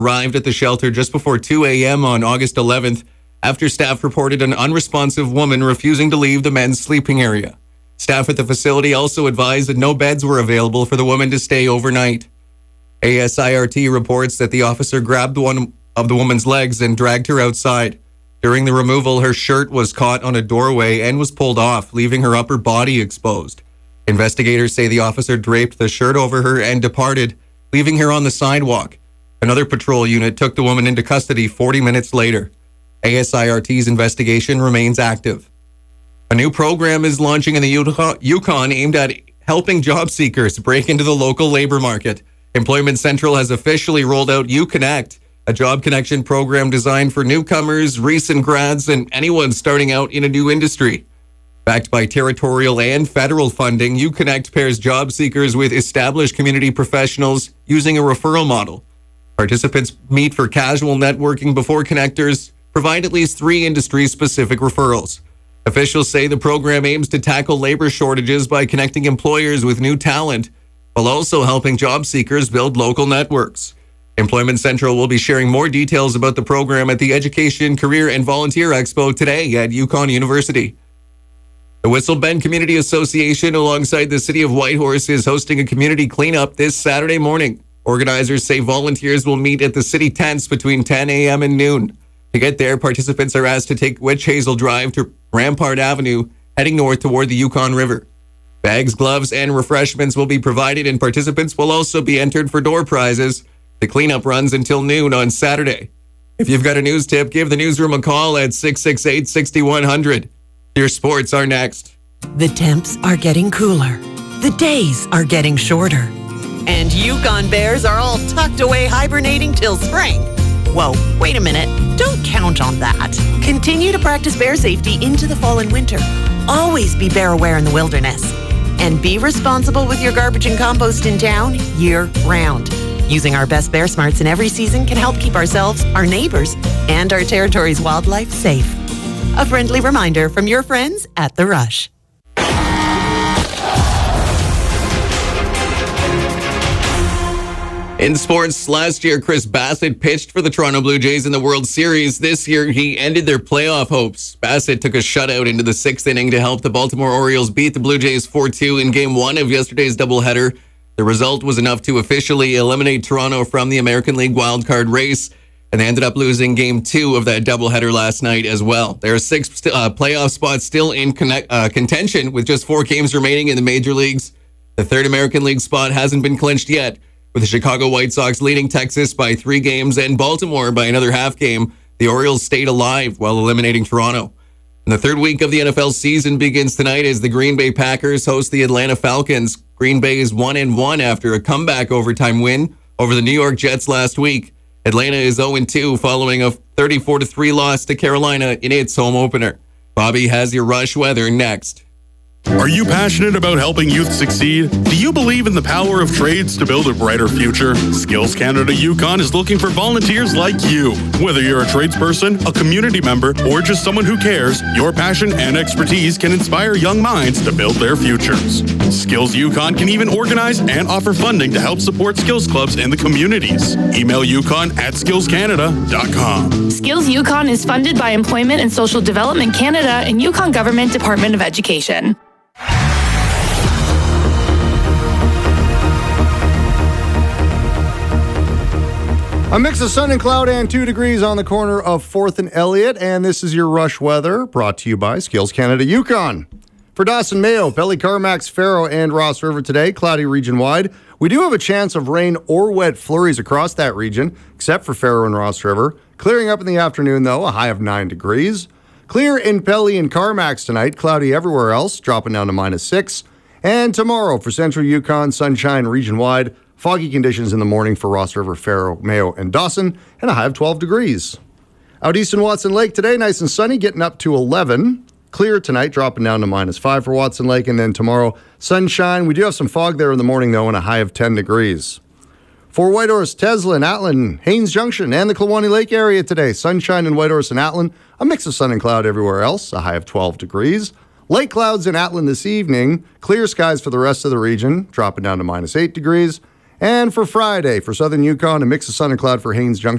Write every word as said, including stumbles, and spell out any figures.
arrived at the shelter just before two a.m. on August eleventh after staff reported an unresponsive woman refusing to leave the men's sleeping area. Staff at the facility also advised that no beds were available for the woman to stay overnight. A S I R T reports that the officer grabbed one of the woman's legs and dragged her outside. During the removal, her shirt was caught on a doorway and was pulled off, leaving her upper body exposed. Investigators say the officer draped the shirt over her and departed, leaving her on the sidewalk. Another patrol unit took the woman into custody forty minutes later. A S I R T's investigation remains active. A new program is launching in the Yukon aimed at helping job seekers break into the local labor market. Employment Central has officially rolled out UConnect, a job connection program designed for newcomers, recent grads, and anyone starting out in a new industry. Backed by territorial and federal funding, UConnect pairs job seekers with established community professionals using a referral model. Participants meet for casual networking before connectors provide at least three industry-specific referrals. Officials say the program aims to tackle labor shortages by connecting employers with new talent, while also helping job seekers build local networks. Employment Central will be sharing more details about the program at the Education, Career, and Volunteer Expo today at Yukon University. The Whistle Bend Community Association, alongside the City of Whitehorse, is hosting a community cleanup this Saturday morning. Organizers say volunteers will meet at the city tents between ten a.m. and noon. To get there, participants are asked to take Witch Hazel Drive to Rampart Avenue, heading north toward the Yukon River. Bags, gloves, and refreshments will be provided, and participants will also be entered for door prizes. The cleanup runs until noon on Saturday. If you've got a news tip, give the newsroom a call at six six eight, six one zero zero. Your sports are next. The temps are getting cooler. The days are getting shorter. And Yukon Bears are all tucked away hibernating till spring. Whoa, wait a minute. Don't count on that. Continue to practice bear safety into the fall and winter. Always be bear aware in the wilderness. And be responsible with your garbage and compost in town year round. Using our best bear smarts in every season can help keep ourselves, our neighbors, and our territory's wildlife safe. A friendly reminder from your friends at The Rush. In sports, last year, Chris Bassett pitched for the Toronto Blue Jays in the World Series. This year, he ended their playoff hopes. Bassett took a shutout into the sixth inning to help the Baltimore Orioles beat the Blue Jays four two in Game one of yesterday's doubleheader. The result was enough to officially eliminate Toronto from the American League wildcard race, and they ended up losing Game two of that doubleheader last night as well. There are six uh, playoff spots still in connect, uh, contention with just four games remaining in the major leagues. The third American League spot hasn't been clinched yet, with the Chicago White Sox leading Texas by three games and Baltimore by another half game. The Orioles stayed alive while eliminating Toronto. And the third week of the N F L season begins tonight as the Green Bay Packers host the Atlanta Falcons. Green Bay is one and one after a comeback overtime win over the New York Jets last week. Atlanta is oh and two following a thirty-four to three loss to Carolina in its home opener. Bobby has your Rush weather next. Are you passionate about helping youth succeed? Do you believe in the power of trades to build a brighter future? Skills Canada Yukon is looking for volunteers like you. Whether you're a tradesperson, a community member, or just someone who cares, your passion and expertise can inspire young minds to build their futures. Skills Yukon can even organize and offer funding to help support skills clubs in the communities. Email yukon at skills canada dot com. Skills Yukon is funded by Employment and Social Development Canada and Yukon Government Department of Education. A mix of sun and cloud and two degrees on the corner of fourth and Elliott. And this is your Rush weather brought to you by Skills Canada Yukon. For Dawson, Mayo, Pelly, Carmacks, Faro, and Ross River today, cloudy region-wide. We do have a chance of rain or wet flurries across that region, except for Faro and Ross River. Clearing up in the afternoon, though, a high of nine degrees. Clear in Pelly and Carmacks tonight, cloudy everywhere else, dropping down to minus six. And tomorrow for Central Yukon, sunshine region-wide. Foggy conditions in the morning for Ross River, Faro, Mayo, and Dawson, and a high of twelve degrees. Out east in Watson Lake today, nice and sunny, getting up to eleven. Clear tonight, dropping down to minus five for Watson Lake, and then tomorrow, sunshine. We do have some fog there in the morning, though, and a high of ten degrees. For Whitehorse, Teslin, Atlin, Haines Junction, and the Klawani Lake area today, sunshine in Whitehorse and Atlin, a mix of sun and cloud everywhere else, a high of twelve degrees. Light clouds in Atlin this evening, clear skies for the rest of the region, dropping down to minus eight degrees. And for Friday, for Southern Yukon, a mix of sun and cloud for Haines Junction.